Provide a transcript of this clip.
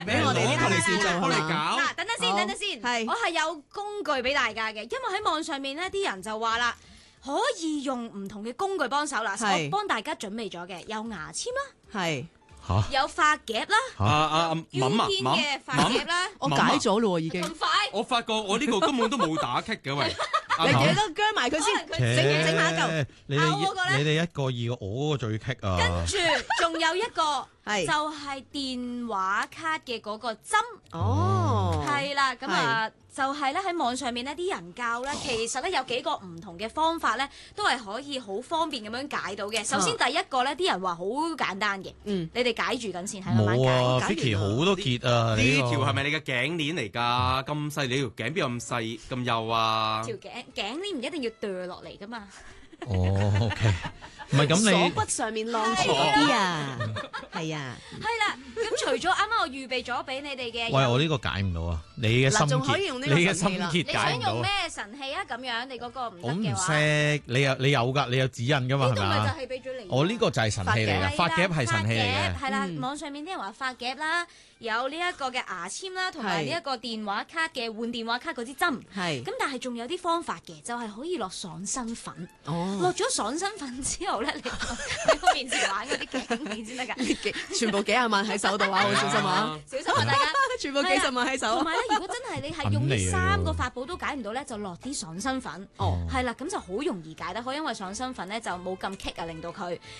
俾我哋啲同事做幫你係嘛？ 搞。 嗱，等等先，等等先， 係我係有工具俾大家嘅，因為喺網上面呢啲人就話啦，可以用唔同嘅工具幫手啦。 係我幫大家準備咗嘅有牙籤啦， 係， 嚇有髮夾啦， 敏腰肩嘅髮夾啦， 我解咗咯已經。 咁快。 我發覺我呢個根本都冇打棘嘅喂。 你記得鋸埋佢先， 可能佢整下一嚿。 你咬嗰個呢哋一個二個，我嗰個最棘啊！ 跟住仲有一個係就係電話卡嘅嗰個針， 哦， 係啦，咁啊就係咧喺網上面呢啲人教咧，其實咧有幾個唔同嘅方法咧，都係可以好方便咁樣解到嘅。首先第一個咧，啲人話好簡單嘅， 嗯， 你哋解住緊先，係慢慢冇啊解。 ，Vicky 好多結啊！ 呢你個條係咪你嘅頸鏈嚟㗎？咁細，你條頸邊有咁細咁幼啊？ 條頸鏈唔一定要墮落嚟噶嘛。 哦，OK，唔係咁鎖你骨上面晾住嗰啲啊，係啊， 係啦，咁除咗啱啱我預備咗俾你哋嘅， 喂，我呢個解唔到啊！你嘅心嗱仲可以用呢個結，你嘅心神器啦你結解唔到啊！ 想用咩神器啊？咁樣你嗰個唔得我唔嘅話， 識，你有㗎，你有指引㗎嘛？係咪呢個咪就啊？ 係俾咗你。 我呢個就係神器嚟嘅，髮夾係神器嚟嘅。 係啦， 嗯網上面啲人話髮夾啦，有呢一個嘅牙籤啦，同埋呢一個電話卡嘅換電話卡嗰支針。 係咁但係仲有啲方法嘅，就係可以落爽身粉。 哦， 落咗爽身粉之後咧，你喺我面前玩嗰啲頸鏈先得㗎。 全部幾廿萬喺手度啊，好小心啊！ 小心啊，大家！ 全部幾十萬喺手啊！ 同埋咧，如果真係你係用呢三個法寶都解唔到咧，就落啲爽身粉。 哦， 係啦，咁就好容易解得開，因為爽身粉咧就冇咁棘啊，令到佢。